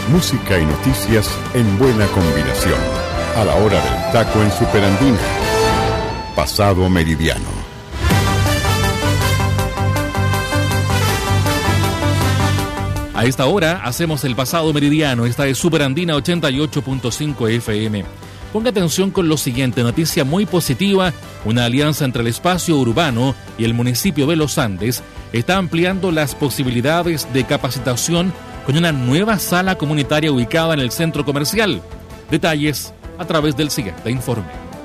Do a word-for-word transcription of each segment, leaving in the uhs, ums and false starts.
música y noticias en buena combinación. A la hora del taco en Superandina. Pasado Meridiano. A esta hora hacemos el Pasado Meridiano. Esta es Superandina ochenta y ocho punto cinco F M. Ponga atención con lo siguiente, noticia muy positiva. Una alianza entre el espacio urbano y el municipio de Los Andes está ampliando las posibilidades de capacitación con una nueva sala comunitaria ubicada en el centro comercial. Detalles a través del siguiente informe.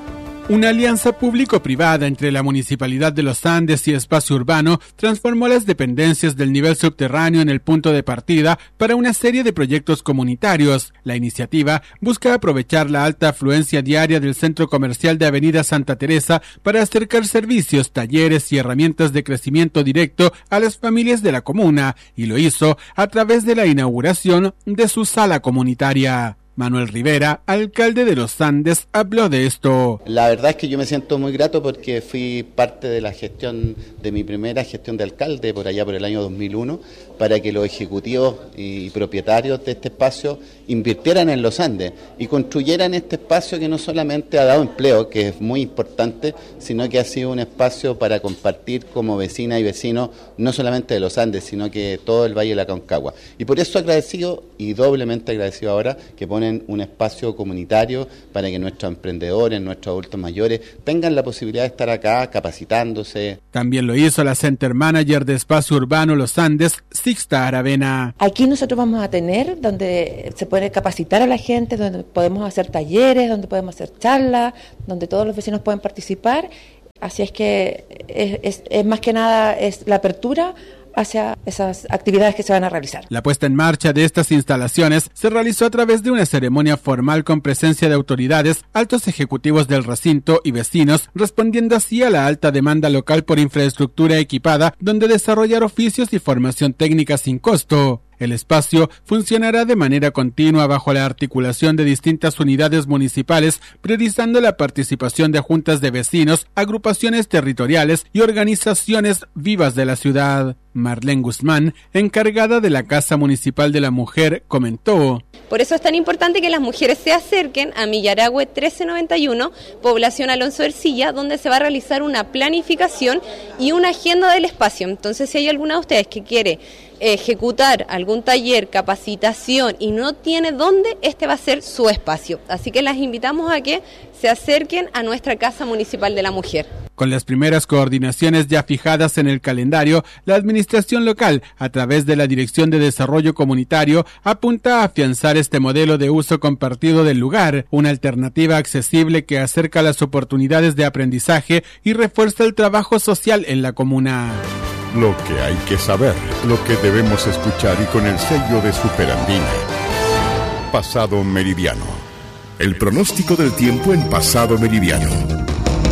Una alianza público-privada entre la Municipalidad de Los Andes y Espacio Urbano transformó las dependencias del nivel subterráneo en el punto de partida para una serie de proyectos comunitarios. La iniciativa busca aprovechar la alta afluencia diaria del centro comercial de Avenida Santa Teresa para acercar servicios, talleres y herramientas de crecimiento directo a las familias de la comuna, y lo hizo a través de la inauguración de su sala comunitaria. Manuel Rivera, alcalde de Los Andes, habló de esto. La verdad es que yo me siento muy grato porque fui parte de la gestión, de mi primera gestión de alcalde por allá por el año dos mil uno, para que los ejecutivos y propietarios de este espacio invirtieran en Los Andes y construyeran este espacio que no solamente ha dado empleo, que es muy importante, sino que ha sido un espacio para compartir como vecinas y vecinos, no solamente de Los Andes, sino que todo el Valle de la Aconcagua. Y por eso agradecido y doblemente agradecido ahora que ponen un espacio comunitario para que nuestros emprendedores, nuestros adultos mayores tengan la posibilidad de estar acá capacitándose. También lo hizo la Center Manager de Espacio Urbano Los Andes, Sixta Aravena. Aquí nosotros vamos a tener donde se puede capacitar a la gente, donde podemos hacer talleres, donde podemos hacer charlas, donde todos los vecinos pueden participar. Así es que es, es, es más que nada es la apertura hacia esas actividades que se van a realizar. La puesta en marcha de estas instalaciones se realizó a través de una ceremonia formal con presencia de autoridades, altos ejecutivos del recinto y vecinos, respondiendo así a la alta demanda local por infraestructura equipada, donde desarrollar oficios y formación técnica sin costo. El espacio funcionará de manera continua bajo la articulación de distintas unidades municipales, priorizando la participación de juntas de vecinos, agrupaciones territoriales y organizaciones vivas de la ciudad. Marlene Guzmán, encargada de la Casa Municipal de la Mujer, comentó: por eso es tan importante que las mujeres se acerquen a Millarahue trece noventa y uno, población Alonso Ercilla, donde se va a realizar una planificación y una agenda del espacio. Entonces, si hay alguna de ustedes que quiere ejecutar algún taller, capacitación y no tiene dónde, este va a ser su espacio. Así que las invitamos a que se acerquen a nuestra Casa Municipal de la Mujer. Con las primeras coordinaciones ya fijadas en el calendario, la administración local, a través de la Dirección de Desarrollo Comunitario, apunta a afianzar este modelo de uso compartido del lugar, una alternativa accesible que acerca las oportunidades de aprendizaje y refuerza el trabajo social en la comuna. Lo que hay que saber, lo que debemos escuchar y con el sello de Superandina. Pasado Meridiano. El pronóstico del tiempo en Pasado Meridiano.